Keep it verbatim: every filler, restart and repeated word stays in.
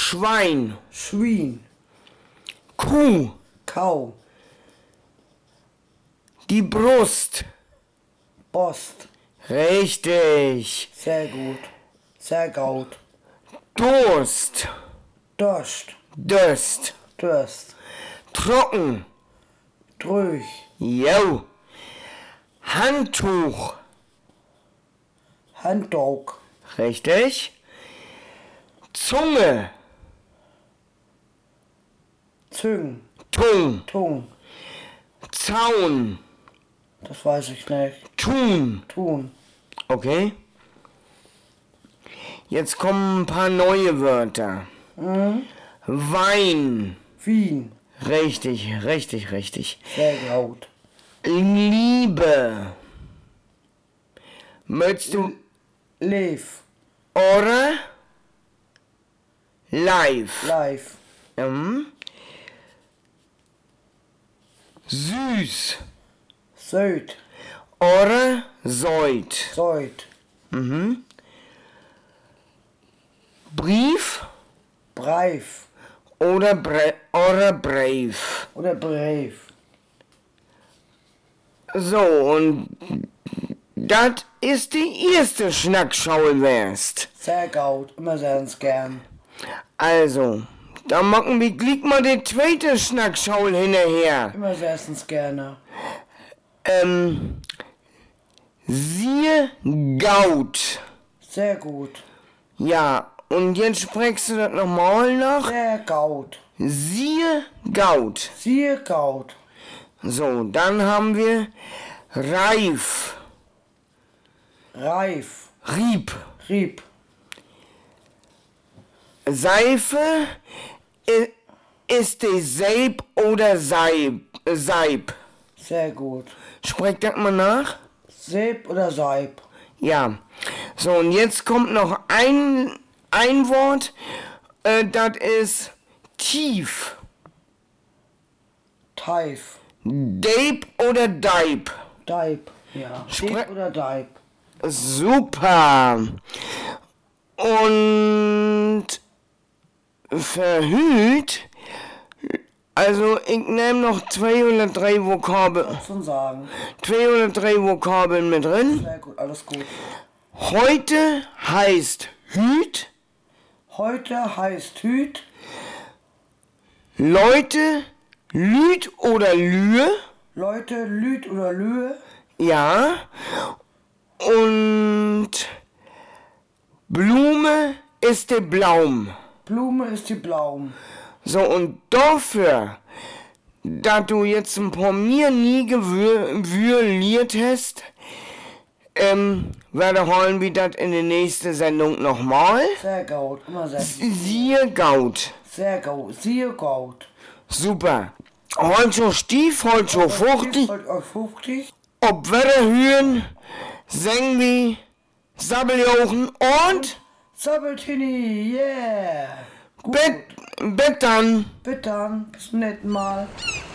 Schwein. Schwein. Kuh. Kau. Die Brust. Post. Richtig. Sehr gut. Sehr gut. Durst. Durst. Durst. Durst. Trocken. Trüch. Jo. Handtuch. Handtuch. Richtig. Zunge. Züng. Tung. Tung. Zaun. Das weiß ich nicht. Tun. Tun. Okay. Jetzt kommen ein paar neue Wörter. Mhm. Wein. Wien. Richtig, richtig, richtig. Sehr gut. Liebe. Möchtest du Live. oder live? Live. Mhm. Süß. Süd. Oder Säut. Süd. Mhm. Brief Breif. oder, Bre oder Brave. Oder Brief. So, und das ist die erste Schnackschaul-West. Sehr gut. Immer sehr gern. Also, da machen wir gleich mal die zweite Schnackschaul hinterher. Immer sehr gerne. Ähm, siehe Gaut. Sehr gut. Ja, und jetzt sprichst du das nochmal nach. Sehr gut. Siehe Gaut. Sehr gut. So, dann haben wir Reif. Reif. Rieb. Rieb. Seife i- ist die Seib oder Seib. Seib. Sehr gut. Sprecht das mal nach? Seib oder Seib. Ja. So, und jetzt kommt noch ein, ein Wort, äh, das ist tief. Teif. Deib oder Deib. Deib. Ja. Spre- Deib oder Deib. Super. Und verhüt, also ich nehme noch zwei oder drei Vokabeln, Schon sagen. zwei oder drei Vokabeln mit drin. Sehr gut. Alles gut. Heute heißt Hüt, Heute heißt Hüt. Leute, Lüt oder Lühe, Leute, Lüt oder Lühe. ja, und Blume ist der Blaum. Blume ist die Blaum. So, und dafür, da du jetzt ein paar mir nie gewürliert hast, ähm, werde holen wir das in der nächsten Sendung nochmal. Sehr gut. Immer sehr gut. Siehe Gaut. Sehr gut. Sehr gut. Super. Heute so stief, heute so fuchtig. Heute auch fünfzig. Ob Wetterhühen, Sengwi, Sabbeljochen und Sabbeltini, yeah. Gut. Bett, Bett dann. Bitte, bis zum nächsten Mal.